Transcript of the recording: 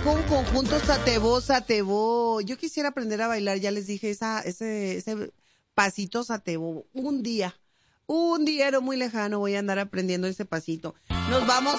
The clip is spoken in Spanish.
con conjunto Satebo. Yo quisiera aprender a bailar, ya les dije, ese pasito Satebo. Un día no muy lejano voy a andar aprendiendo ese pasito. Nos vamos